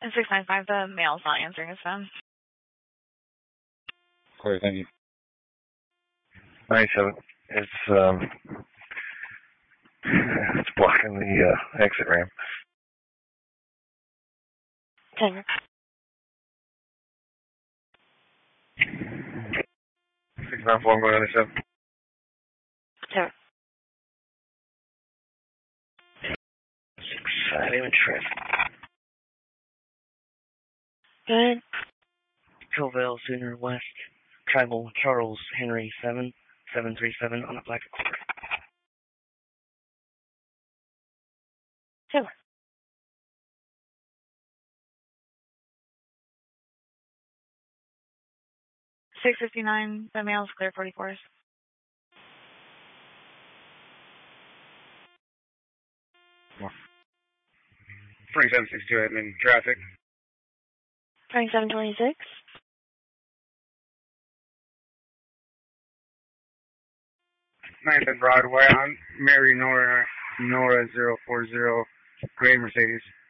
695, the male's not answering his phone. Great, thank you. 97. It's blocking the exit ramp. 10. 694, I'm going 97. 10. Silent traffic. Good. Covell, Sooner West, Tribal, Charles Henry 7737 on a black Accord. 2. 659, the male's clear 44s. 2762, I'm in traffic. 2726. 9th and Broadway on Mary Nora 040, gray Mercedes.